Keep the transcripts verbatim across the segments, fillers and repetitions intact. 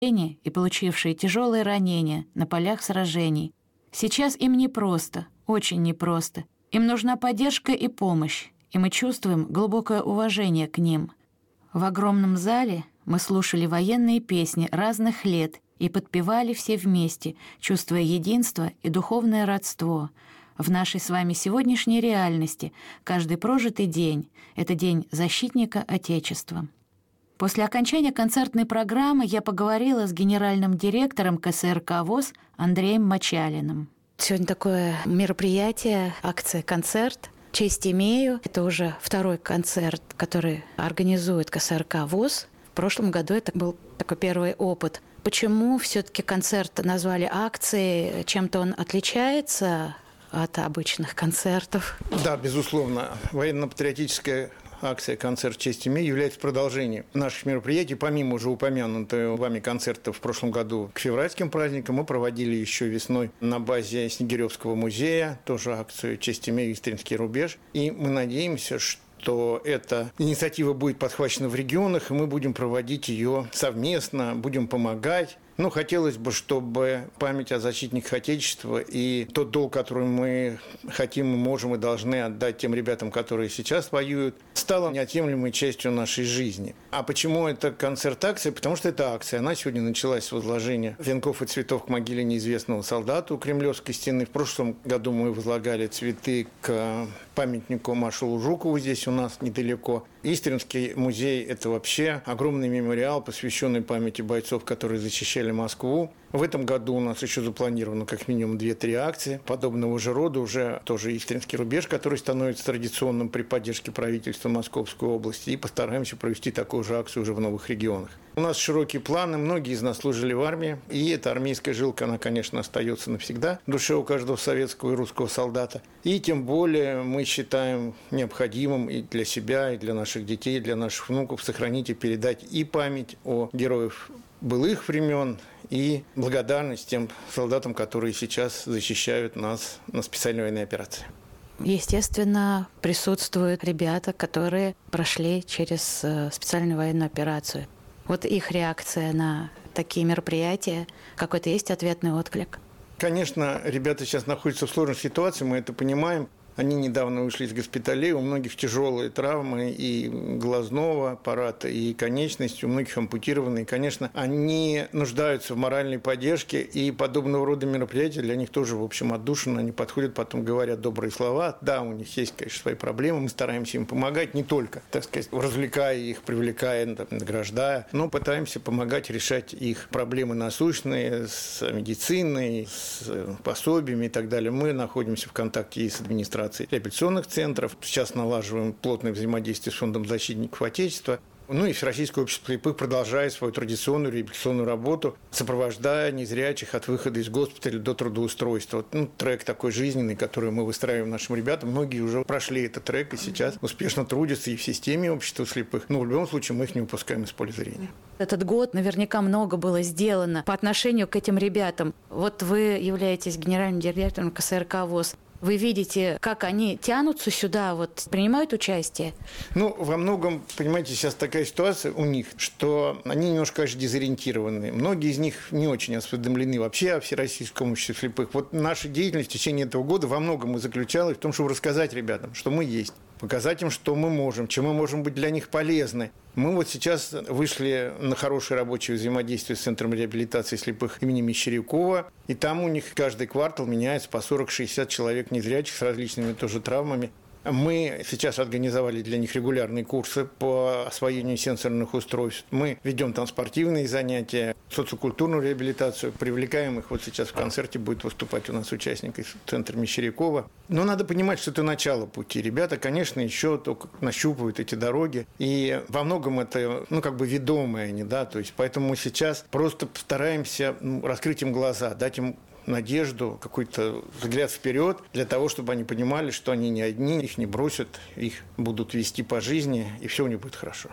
и получившие тяжелые ранения на полях сражений. Сейчас им непросто, очень непросто. Им нужна поддержка и помощь, и мы чувствуем глубокое уважение к ним. В огромном зале мы слушали военные песни разных лет и подпевали все вместе, чувствуя единство и духовное родство. В нашей с вами сегодняшней реальности каждый прожитый день — это день защитника Отечества. После окончания концертной программы я поговорила с генеральным директором ка эс эр ка ВОС Андреем Мочалиным. Сегодня такое мероприятие, акция «Концерт». Честь имею. Это уже второй концерт, который организует ка эс эр ка ВОС. В прошлом году это был такой первый опыт. Почему все-таки концерт назвали акцией? Чем-то он отличается от обычных концертов? Да, безусловно. Военно-патриотическая акция «Концерт «Честь имею» является продолжением наших мероприятий. Помимо уже упомянутых вами концертов в прошлом году к февральским праздникам, мы проводили еще весной на базе Снегиревского музея тоже акцию «Честь имею. Истринский рубеж». И мы надеемся, что эта инициатива будет подхвачена в регионах, и мы будем проводить ее совместно, будем помогать. Ну, хотелось бы, чтобы память о защитниках Отечества и тот долг, который мы хотим, можем и должны отдать тем ребятам, которые сейчас воюют, стала неотъемлемой частью нашей жизни. А почему это концерт-акция? Потому что это акция. Она сегодня началась с возложения венков и цветов к могиле неизвестного солдата у Кремлевской стены. В прошлом году мы возлагали цветы к памятнику маршалу Жукову здесь у нас недалеко. Истринский музей – это вообще огромный мемориал, посвященный памяти бойцов, которые защищали Москву. В этом году у нас еще запланировано как минимум две-три акции подобного же рода. Уже тоже Истринский рубеж, который становится традиционным при поддержке правительства Московской области. И постараемся провести такую же акцию уже в новых регионах. У нас широкие планы, многие из нас служили в армии. И эта армейская жилка, она, конечно, остается навсегда в душе у каждого советского и русского солдата. И тем более мы считаем необходимым и для себя, и для наших детей, и для наших внуков сохранить и передать и память о героях былых времен, и благодарность тем солдатам, которые сейчас защищают нас на специальной военной операции. Естественно, присутствуют ребята, которые прошли через специальную военную операцию. Вот их реакция на такие мероприятия, какой-то есть ответный отклик? Конечно, ребята сейчас находятся в сложной ситуации, мы это понимаем. Они недавно вышли из госпиталей, у многих тяжелые травмы и глазного аппарата, и конечности, у многих ампутированные. Конечно, они нуждаются в моральной поддержке, и подобного рода мероприятия для них тоже, в общем, отдушина. Они подходят, потом говорят добрые слова. Да, у них есть, конечно, свои проблемы, мы стараемся им помогать, не только, так сказать, развлекая их, привлекая, награждая, но пытаемся помогать решать их проблемы насущные с медициной, с пособиями и так далее. Мы находимся в контакте и с администрацией реабилитационных центров. Сейчас налаживаем плотное взаимодействие с Фондом защитников Отечества. Ну и Всероссийское общество слепых продолжает свою традиционную реабилитационную работу, сопровождая незрячих от выхода из госпиталя до трудоустройства. Вот, ну, трек такой жизненный, который мы выстраиваем нашим ребятам. Многие уже прошли этот трек и сейчас успешно трудятся и в системе общества слепых. Но в любом случае мы их не упускаем из поля зрения. Этот год наверняка много было сделано по отношению к этим ребятам. Вот вы являетесь генеральным директором ка эс эр ка ВОС. Вы видите, как они тянутся сюда, вот, принимают участие? Ну, во многом, понимаете, сейчас такая ситуация у них, что они немножко, конечно, дезориентированы. Многие из них не очень осведомлены вообще о Всероссийском обществе слепых. Вот наша деятельность в течение этого года во многом и заключалась в том, чтобы рассказать ребятам, что мы есть, показать им, что мы можем, чем мы можем быть для них полезны. Мы вот сейчас вышли на хорошее рабочее взаимодействие с Центром реабилитации слепых имени Мещерякова, и там у них каждый квартал меняется по сорок-шестьдесят человек незрячих с различными тоже травмами. Мы сейчас организовали для них регулярные курсы по освоению сенсорных устройств. Мы ведем там спортивные занятия, социокультурную реабилитацию, привлекаем их. Вот сейчас в концерте будет выступать у нас участник из Центра Мещерякова. Но надо понимать, что это начало пути. Ребята, конечно, еще только нащупывают эти дороги. И во многом это, ну, как бы ведомые они, да, то есть поэтому мы сейчас просто постараемся ну, раскрыть им глаза, дать им надежду, какой-то взгляд вперед, для того, чтобы они понимали, что они не одни, их не бросят, их будут вести по жизни, и все у них будет хорошо.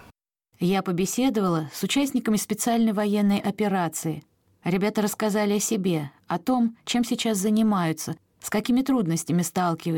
Я побеседовала с участниками специальной военной операции. Ребята рассказали о себе, о том, чем сейчас занимаются, с какими трудностями сталкиваются,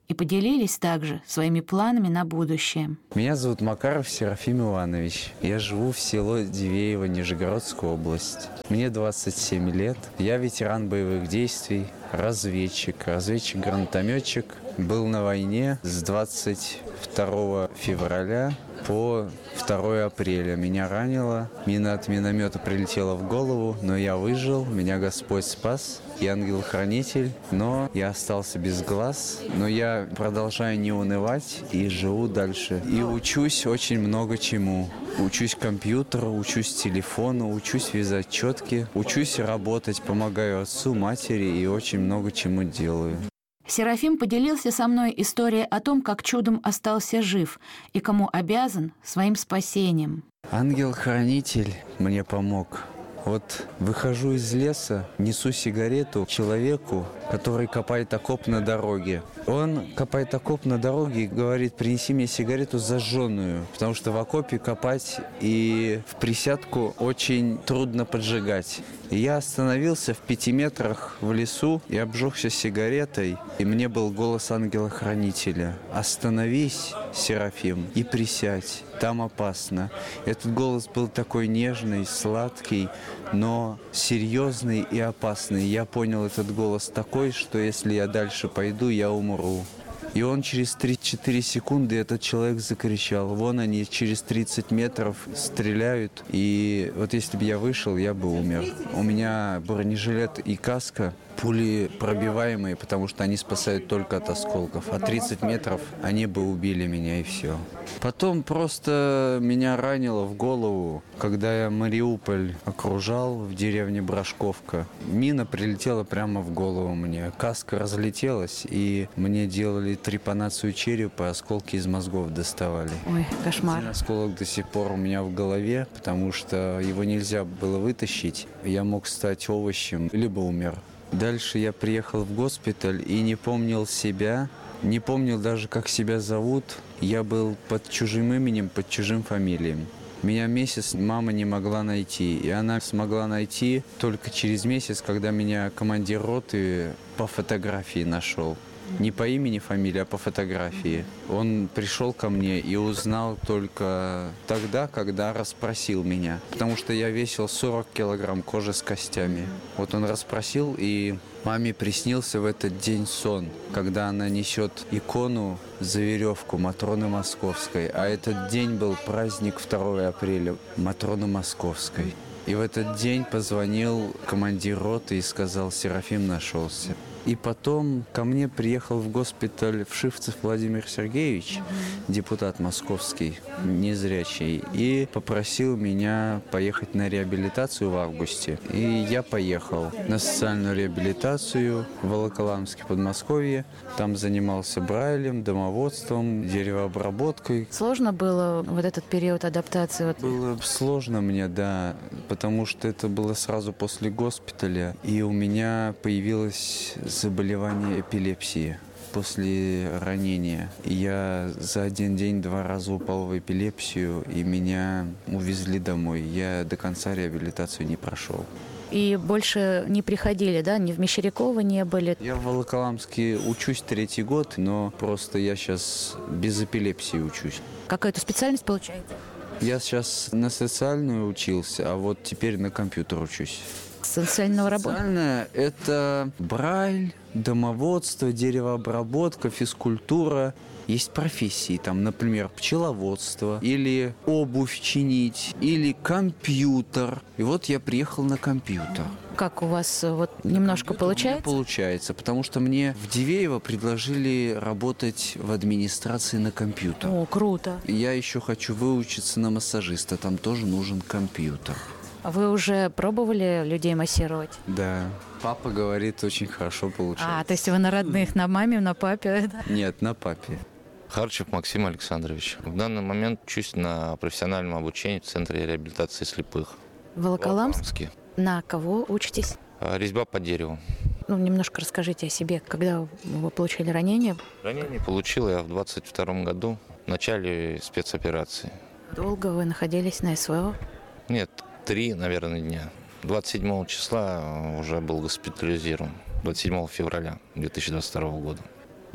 и поделились также своими планами на будущее. Меня зовут Макаров Серафим Иванович. Я живу в село Дивеево, Нижегородская область. Мне двадцать семь лет. Я ветеран боевых действий, разведчик, разведчик-гранатометчик. Был на войне с двадцать второго февраля по второго апреля. Меня ранило, мина от миномета прилетела в голову, но я выжил, меня Господь спас. Я ангел-хранитель, но я остался без глаз. Но я продолжаю не унывать и живу дальше. И учусь очень много чему. Учусь компьютеру, учусь телефону, учусь вязать четки, учусь работать, помогаю отцу, матери и очень много чему делаю. Серафим поделился со мной историей о том, как чудом остался жив и кому обязан своим спасением. Ангел-хранитель мне помог. Вот выхожу из леса, несу сигарету человеку, который копает окоп на дороге. Он копает окоп на дороге и говорит: принеси мне сигарету зажженную, потому что в окопе копать и в присядку очень трудно поджигать. И я остановился в пяти метрах в лесу и обжегся сигаретой, и мне был голос ангела-хранителя: остановись, Серафим, и присядь, там опасно. Этот голос был такой нежный, сладкий, но серьезный и опасный. Я понял этот голос такой, что если я дальше пойду, я умру. И он через три-четыре секунды, этот человек закричал: вон они через тридцать метров стреляют. И вот если бы я вышел, я бы умер. У меня бронежилет и каска пули пробиваемые, потому что они спасают только от осколков. А тридцать метров они бы убили меня, и все. Потом просто меня ранило в голову, когда я Мариуполь окружал в деревне Брашковка. Мина прилетела прямо в голову мне. Каска разлетелась, и мне делали трепанацию черепа, осколки из мозгов доставали. Ой, кошмар. Один осколок до сих пор у меня в голове, потому что его нельзя было вытащить. Я мог стать овощем, либо умер. Дальше я приехал в госпиталь и не помнил себя, не помнил даже, как себя зовут. Я был под чужим именем, под чужим фамилием. Меня месяц мама не могла найти, и она смогла найти только через месяц, когда меня командир роты по фотографии нашел. Не по имени, фамилии, а по фотографии. Он пришел ко мне и узнал только тогда, когда расспросил меня. Потому что я весил сорок килограмм кожи с костями. Вот он расспросил, и маме приснился в этот день сон, когда она несет икону за веревку Матроны Московской. А этот день был праздник второго апреля Матроны Московской. И в этот день позвонил командир роты и сказал: Серафим нашелся. И потом ко мне приехал в госпиталь Вшивцев Владимир Сергеевич, депутат московский, незрячий, и попросил меня поехать на реабилитацию в августе. И я поехал на социальную реабилитацию в Волоколамске, Подмосковье. Там занимался брайлем, домоводством, деревообработкой. Сложно было вот этот период адаптации? Было сложно мне, да, потому что это было сразу после госпиталя, и у меня появилось заболевание эпилепсии после ранения. Я за один день два раза упал в эпилепсию, и меня увезли домой. Я до конца реабилитацию не прошел. И больше не приходили, да? Ни в Мещеряково не были? Я в Волоколамске учусь третий год, но просто я сейчас без эпилепсии учусь. Какая-то специальность получается? Я сейчас на социальную учился, а вот теперь на компьютер учусь. Социального работы? Социальная – это брайль, домоводство, деревообработка, физкультура. Есть профессии, там, например, пчеловодство, или обувь чинить, или компьютер. И вот я приехал на компьютер. Как у вас вот немножко получается? Получается, потому что мне в Дивеево предложили работать в администрации на компьютер. О, круто. Я еще хочу выучиться на массажиста, там тоже нужен компьютер. А вы уже пробовали людей массировать? Да. Папа говорит, очень хорошо получается. А, то есть вы на родных, на маме, на папе? Нет, на папе. Харчев Максим Александрович. В данный момент учусь на профессиональном обучении в Центре реабилитации слепых. В Волоколамске? На кого учитесь? Резьба по дереву. Ну, немножко расскажите о себе. Когда вы получили ранение? Ранение получил я в двадцать втором году, в начале спецоперации. Долго вы находились на СВО? Нет, три, наверное, дня. двадцать седьмого числа уже был госпитализирован. двадцать седьмого февраля две тысячи двадцать второго года.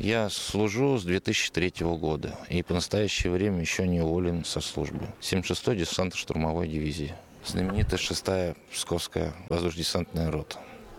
Я служу с две тысячи третьего года и по настоящее время еще не уволен со службы. семьдесят шестой десантно-штурмовой дивизии. Знаменитая шестая Псковская воздушно-десантная рота.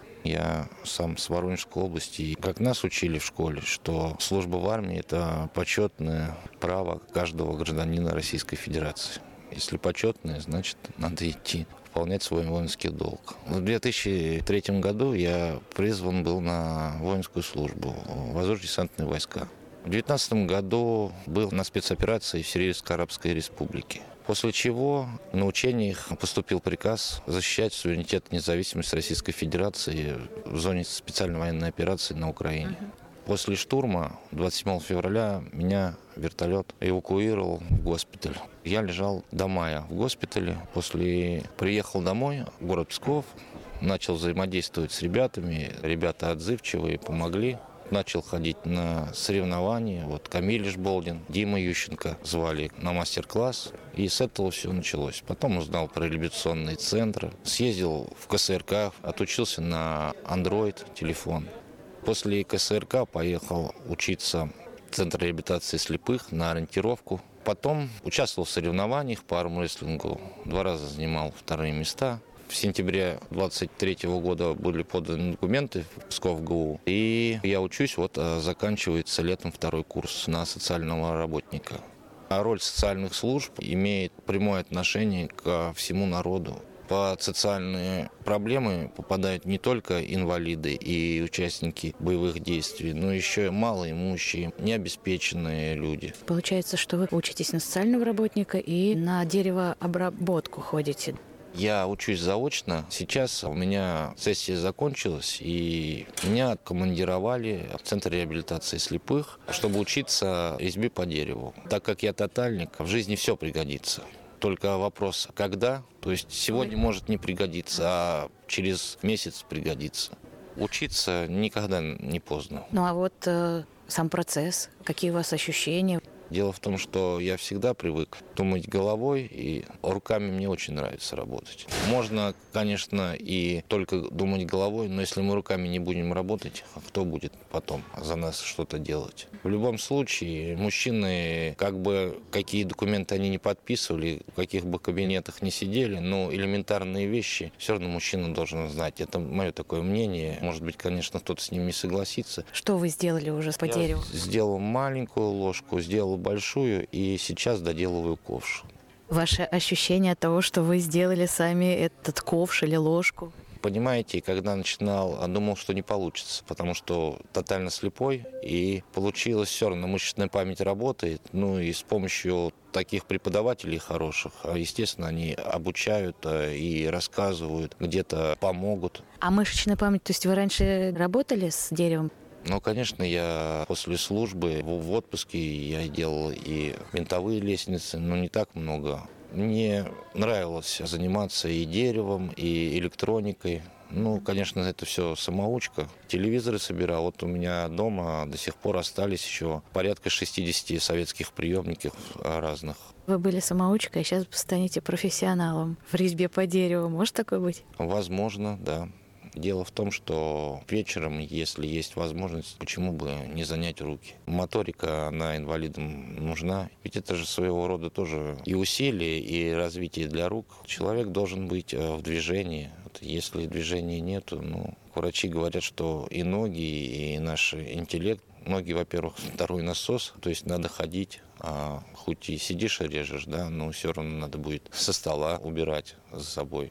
Я сам с Воронежской области. И как нас учили в школе, что служба в армии – это почетное право каждого гражданина Российской Федерации. Если почетное, значит, надо идти выполнять свой воинский долг. В две тысячи третьем году я призван был на воинскую службу в воздушно-десантные войска. В две тысячи девятнадцатом году был на спецоперации в Сирийской Арабской Республике. После чего на учениях поступил приказ защищать суверенитет и независимость Российской Федерации в зоне специальной военной операции на Украине. После штурма двадцать седьмого февраля меня вертолет эвакуировал в госпиталь. Я лежал до мая в госпитале. После приехал домой, в город Псков, начал взаимодействовать с ребятами. Ребята отзывчивые, помогли. Начал ходить на соревнования. Вот Камиль Ишболдин, Дима Ющенко звали на мастер-класс. И с этого все началось. Потом узнал про реабилитационные центры. Съездил в ка эс эр ка, отучился на Android телефон. После ка эс эр ка поехал учиться в Центр реабилитации слепых на ориентировку. Потом участвовал в соревнованиях по армрестлингу. Два раза занимал вторые места. В сентябре двадцать третьего года были поданы документы в Псков гэ у. И я учусь, вот заканчивается летом второй курс на социального работника. А роль социальных служб имеет прямое отношение ко всему народу. Под социальные проблемы попадают не только инвалиды и участники боевых действий, но еще и малоимущие, необеспеченные люди. Получается, что вы учитесь на социального работника и на деревообработку ходите. Я учусь заочно. Сейчас у меня сессия закончилась, и меня командировали в Центр реабилитации слепых, чтобы учиться резьбе по дереву. Так как я тотальник, в жизни все пригодится. Только вопрос, когда? То есть сегодня может не пригодиться, а через месяц пригодится. Учиться никогда не поздно. Ну а вот э, сам процесс, какие у вас ощущения? Дело в том, что я всегда привык думать головой, и руками мне очень нравится работать. Можно, конечно, и только думать головой, но если мы руками не будем работать, кто будет потом за нас что-то делать? В любом случае, мужчины, как бы какие документы они не подписывали, в каких бы кабинетах не сидели, но элементарные вещи все равно мужчина должен знать. Это мое такое мнение. Может быть, конечно, кто-то с ним не согласится. Что вы сделали уже по я дереву? Сделал маленькую ложку, сделал большую, и сейчас доделываю ковш. Ваше ощущение того, что вы сделали сами этот ковш или ложку? Понимаете, когда начинал, думал, что не получится, потому что тотально слепой, и получилось все равно, мышечная память работает, ну и с помощью таких преподавателей хороших, естественно, они обучают и рассказывают, где-то помогут. А мышечная память, то есть вы раньше работали с деревом? Ну, конечно, я после службы в отпуске я делал и винтовые лестницы, но не так много. Мне нравилось заниматься и деревом, и электроникой. Ну, конечно, это все самоучка. Телевизоры собирал. Вот у меня дома до сих пор остались еще порядка шестидесяти советских приемников разных. Вы были самоучкой, а сейчас станете профессионалом в резьбе по дереву. Может такое быть? Возможно, да. Дело в том, что вечером, если есть возможность, почему бы не занять руки? Моторика, она инвалидам нужна. Ведь это же своего рода тоже и усилие, и развитие для рук. Человек должен быть в движении. Если движения нет, ну, врачи говорят, что и ноги, и наш интеллект. Ноги, во-первых, второй насос, то есть надо ходить, а хоть и сидишь и режешь, да, но все равно надо будет со стола убирать за собой.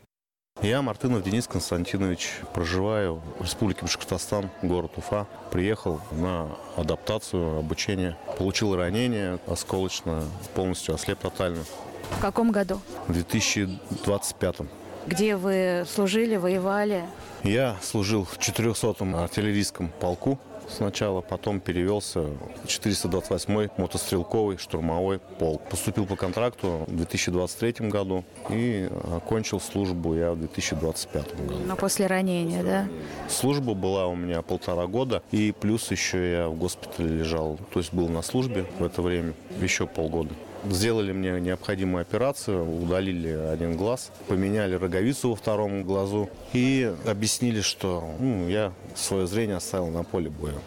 Я Мартынов Денис Константинович, проживаю в Республике Башкортостан, город Уфа. Приехал на адаптацию, обучение. Получил ранение осколочное, полностью ослеп тотально. В каком году? В две тысячи двадцать пятом. Где вы служили, воевали? Я служил в четырехсотом артиллерийском полку сначала, потом перевелся в четыреста двадцать восьмой мотострелковый штурмовой полк. Поступил по контракту в две тысячи двадцать третьем году и окончил службу я в две тысячи двадцать пятом году. Но после ранения, да? Служба была у меня полтора года, и плюс еще я в госпитале лежал, то есть был на службе в это время еще полгода. Сделали мне необходимую операцию, удалили один глаз, поменяли роговицу во втором глазу и объяснили, что ну, я свое зрение оставил на поле боя.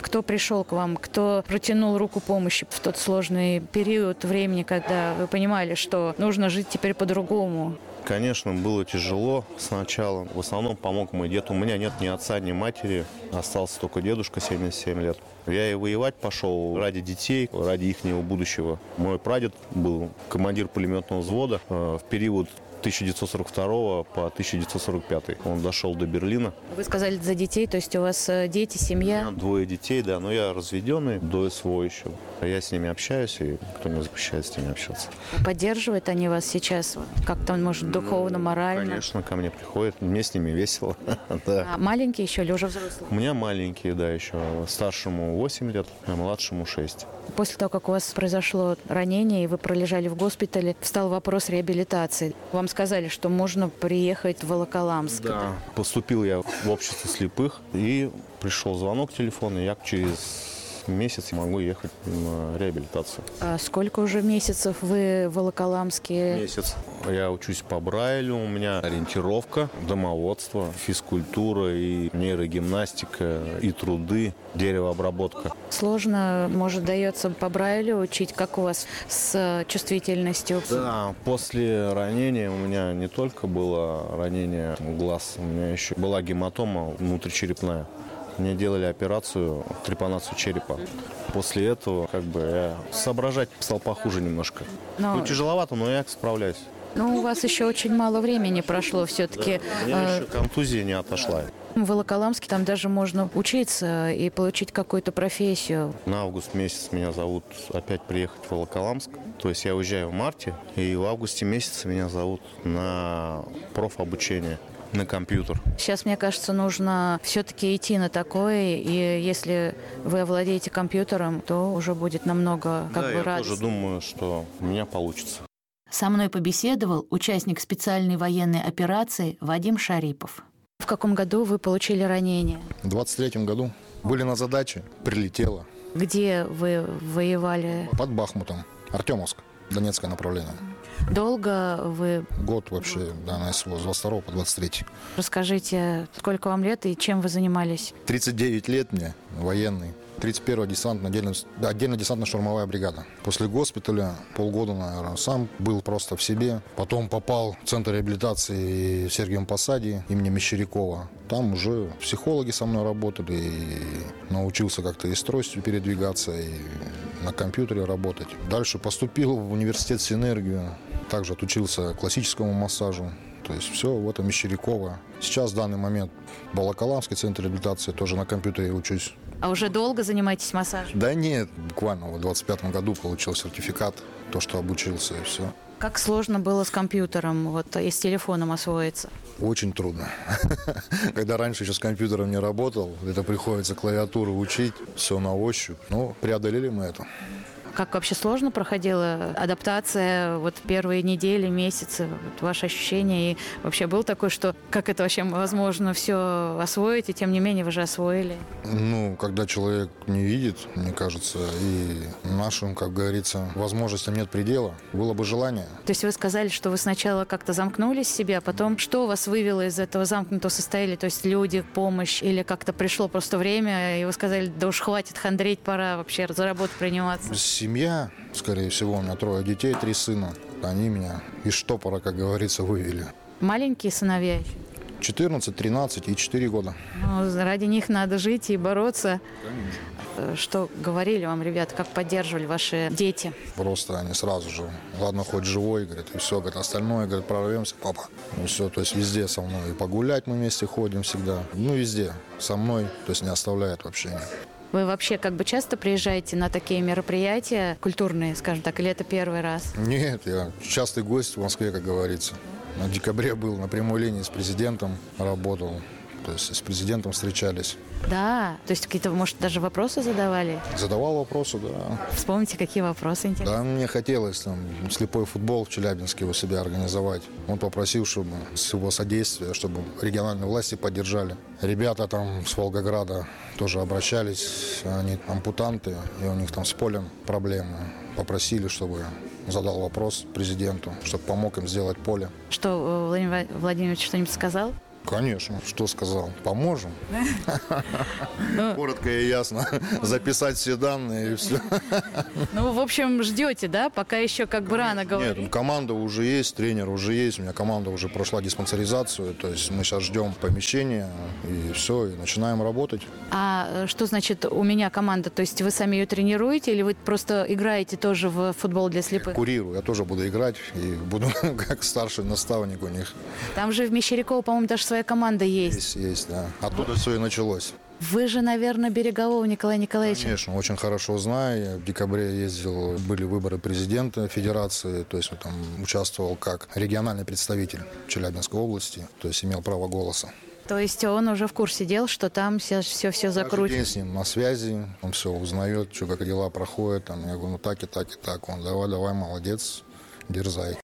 Кто пришел к вам, кто протянул руку помощи в тот сложный период времени, когда вы понимали, что нужно жить теперь по-другому? Конечно, было тяжело сначала. В основном помог мой дед. У меня нет ни отца, ни матери. Остался только дедушка, семьдесят семь лет. Я и воевать пошел ради детей, ради их будущего. Мой прадед был командир пулеметного взвода в период тысяча девятьсот сорок второго по тысяча девятьсот сорок пятый. Он дошел до Берлина. Вы сказали за детей, то есть у вас дети, семья? У меня двое детей, да, но я разведенный, до СВО еще. Я с ними общаюсь, и кто не запрещает с ними общаться. Поддерживают они вас сейчас как-то, может, духовно, ну, морально? Конечно, ко мне приходят, мне с ними весело. Да. А маленькие еще или уже взрослые? У меня маленькие, да, еще. Старшему восемь лет, а младшему шесть. После того, как у вас произошло ранение, и вы пролежали в госпитале, встал вопрос реабилитации. Вам сказали, что можно приехать в Волоколамск. Да. Поступил я в общество слепых, и пришел звонок телефона, и я через месяц могу ехать на реабилитацию. А сколько уже месяцев вы в Волоколамске? Месяц. Я учусь по Брайлю, у меня ориентировка, домоводство, физкультура и нейрогимнастика, и труды, деревообработка. Сложно, может, дается по Брайлю учить, как у вас с чувствительностью? Да, после ранения у меня не только было ранение глаз, у меня еще была гематома внутричерепная. Мне делали операцию, трепанацию черепа. После этого как бы я соображать стал похуже немножко. Но... Ну, тяжеловато, но я справляюсь. Ну, у вас еще очень мало времени прошло все-таки. Да, у меня еще контузия не отошла. В Волоколамске там даже можно учиться и получить какую-то профессию. На август месяц меня зовут опять приехать в Волоколамск. То есть я уезжаю в марте, и в августе месяце меня зовут на профобучение. На компьютер. Сейчас, мне кажется, нужно все-таки идти на такое, и если вы овладеете компьютером, то уже будет намного как да, бы я радостно. тоже думаю, что у меня получится. Со мной побеседовал участник специальной военной операции Вадим Шарипов. В каком году вы получили ранение? В двадцать третьем году. Были на задаче, прилетело. Где вы воевали? Под Бахмутом. Артемовск, Донецкое направление. Долго вы... Год вообще, да, на СВО, с двадцать второго по двадцать третий. Расскажите, сколько вам лет и чем вы занимались? тридцать девять лет мне, военный. тридцать первая десантная, отдельная, отдельная десантно-штурмовая бригада. После госпиталя полгода, наверное, сам был просто в себе. Потом попал в центр реабилитации в Сергиевом Посаде имени Мещерякова. Там уже психологи со мной работали, и научился как-то и с тростью передвигаться, и на компьютере работать. Дальше поступил в университет «Синергию». Также отучился классическому массажу. То есть все в этом Мещерякова. Сейчас в данный момент в Волоколамске центр реабилитации тоже на компьютере учусь. А уже долго занимаетесь массажем? Да нет, буквально в двадцать пятом году получил сертификат, то, что обучился, и все. Как сложно было с компьютером, вот, и с телефоном освоиться? Очень трудно. Когда раньше еще с компьютером не работал, это приходится клавиатуру учить, все на ощупь. Ну, преодолели мы это. Как вообще сложно проходила адаптация, вот первые недели, месяцы, вот ваши ощущения? И вообще было такое, что как это вообще возможно все освоить, и тем не менее вы же освоили? Ну, когда человек не видит, мне кажется, и нашим, как говорится, возможностям нет предела, было бы желание. То есть вы сказали, что вы сначала как-то замкнулись в себе, а потом что вас вывело из этого замкнутого состояния? То есть люди, помощь, или как-то пришло просто время, и вы сказали, да уж хватит хандрить, пора вообще за работу приниматься? Семья, скорее всего, у меня трое детей, три сына. Они меня из штопора, как говорится, вывели. Маленькие сыновья? четырнадцать, тринадцать и четыре года. Ну, ради них надо жить и бороться. Конечно. Что говорили вам, ребята, как поддерживали ваши дети? Просто они сразу же, ладно, хоть живой, говорят, и все, говорят, остальное, говорят, прорвемся, папа. И все, то есть везде со мной. И погулять мы вместе ходим всегда. Ну, везде со мной, то есть не оставляют вообще. Вы вообще как бы часто приезжаете на такие мероприятия культурные, скажем так, или это первый раз? Нет, я частый гость в Москве, как говорится. На декабре был на прямой линии с президентом, работал. То есть с президентом встречались. Да, то есть какие-то, может, даже вопросы задавали? Задавал вопросы, да. Вспомните, какие вопросы интересные? Да, мне хотелось там слепой футбол в Челябинске у себя организовать. Он попросил, чтобы с его содействия, чтобы региональные власти поддержали. Ребята там с Волгограда тоже обращались, они ампутанты, и у них там с полем проблемы. Попросили, чтобы задал вопрос президенту, чтобы помог им сделать поле. Что, Владимир Владимирович что-нибудь сказал? Конечно. Что сказал? Поможем. Коротко и ясно. Записать все данные и все. Ну, в общем, ждете, да? Пока еще как бы рано говорить. Нет, команда уже есть, тренер уже есть. У меня команда уже прошла диспансеризацию. То есть мы сейчас ждем помещения и все, и начинаем работать. А что значит «у меня команда»? То есть вы сами ее тренируете или вы просто играете тоже в футбол для слепых? Курирую. Я тоже буду играть и буду как старший наставник у них. Там же в Мещеряково, по-моему, даже своя команда есть. Есть, есть, да. Оттуда все и началось. Вы же, наверное, Берегового Николая Николаевича. Конечно, очень хорошо знаю. Я в декабре ездил, были выборы президента Федерации, то есть я там участвовал как региональный представитель Челябинской области, то есть имел право голоса. То есть он уже в курсе дел, что там сейчас все-все закрутится. День с ним на связи, он все узнает, что как дела проходят. Там, я говорю, ну так и так и так. Он, давай, давай, молодец, дерзай.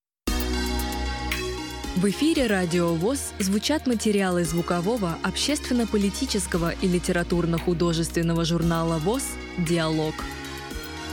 В эфире «Радио ВОС» звучат материалы звукового, общественно-политического и литературно-художественного журнала ВОС «Диалог».